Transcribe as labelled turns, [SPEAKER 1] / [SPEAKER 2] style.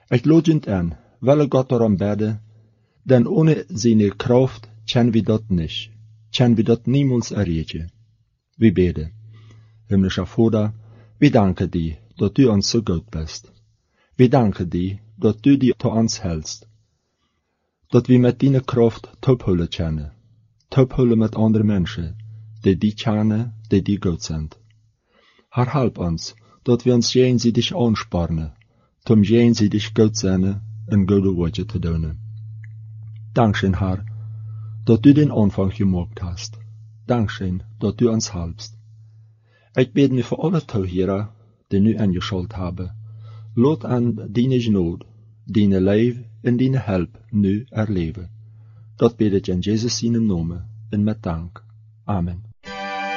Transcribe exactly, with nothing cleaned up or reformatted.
[SPEAKER 1] Ik lodend aan, wel Gott darum bidden, denn ohne seine Kraft können wir dat nicht, können wir dat niemals erreichen. Wir beten. Himmlischer Vater, wir danken dir, dass du uns so gut bist. Wir danken dir, dass du dir zu uns hältst. Dass wir mit deiner Kraft tophullen können. Tophullen mit anderen Menschen, die die kennen, die die gut sind. Herr, help uns, dass wir uns jenseitig anspornen, um jenseitig gut sein und gute Worte zu tun. Dankeschön, Herr, dass du den Anfang gemacht hast. Dankeschön, dass du uns helpst. Ich bete nu voor alle toehörer, die nu eingeschaltet haben. Laat an deine Gnade, deine Liebe und deine Help nu erleben. Dat bete ich in Jesus seinem Namen und mit Dank. Amen.